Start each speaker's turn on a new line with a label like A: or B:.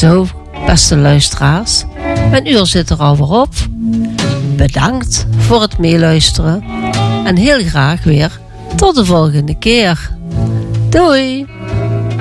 A: Zo, beste luisteraars, een uur zit er alweer op. Bedankt voor het meeluisteren en heel graag weer tot de volgende keer. Doei!